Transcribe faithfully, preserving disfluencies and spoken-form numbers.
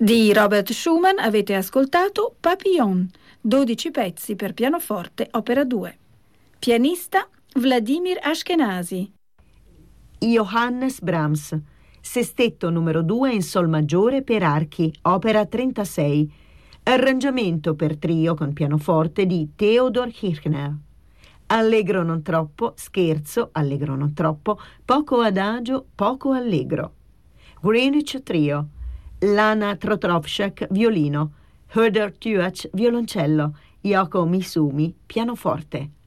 Di Robert Schumann avete ascoltato Papillon, dodici pezzi per pianoforte, opera due. Pianista Vladimir Ashkenazy. Johannes Brahms, Sestetto numero due in sol maggiore per archi, opera trentasei. Arrangiamento per trio con pianoforte di Theodor Hirchner. Allegro non troppo, scherzo, allegro non troppo, poco adagio, poco allegro. Greenwich Trio. Lana Trotrovšek, violino. Höder Tuach, violoncello. Yoko Misumi, pianoforte.